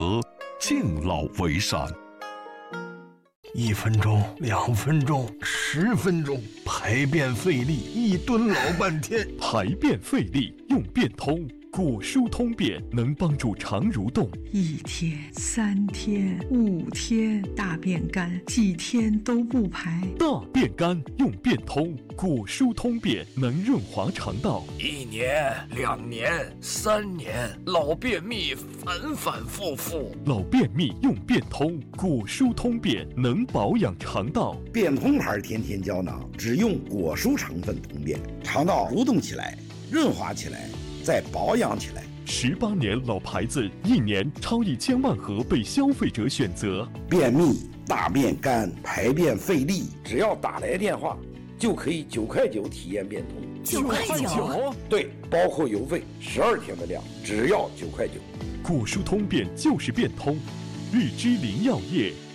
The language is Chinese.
敬老为善。 1分钟、2分钟、10分钟，排便费力，一蹲老半天。 排便费力用便通，果蔬通便能帮助肠蠕动。 1天、3天、5天，大便干，几天都不排。 大便干用便通，果蔬通便能润滑肠道。 1年、2年、3年，老便秘反反复复。 老便秘用便通，果蔬通便能保养肠道。 便通牌天天胶囊，只用果蔬成分通便，肠道蠕动起来，润滑起来，再保养起来。 18年老牌子，1年超1000万盒被消费者选择。 便秘、大便干、排便费力，只要打来电话，就可以9块9体验便通。 9块9？ 对，包括邮费，12天的量，只要9块9。 果蔬通便就是便通，日之林药业